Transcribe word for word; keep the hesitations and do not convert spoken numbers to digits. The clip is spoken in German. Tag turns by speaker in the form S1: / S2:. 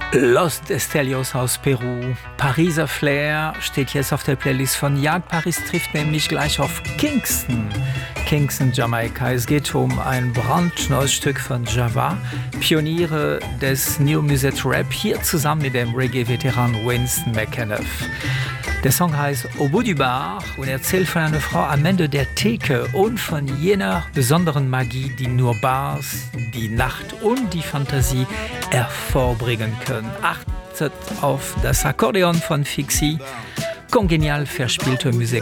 S1: Los Estelios aus Peru. Pariser Flair steht jetzt auf der Playlist von Jagd Paris trifft nämlich gleich auf Kingston. Kingston, Jamaika. Es geht um ein brandneues Stück von Java, Pioniere des New Musette Rap, hier zusammen mit dem Reggae-Veteran Winston McAnuff. Der Song heißt Au bout du bar und erzählt von einer Frau am Ende der Theke und von jener besonderen Magie, die nur Bars, die Nacht und die Fantasie hervorbringen können. Achtet auf das Akkordeon von Fixie, kongenial verspielte Musik.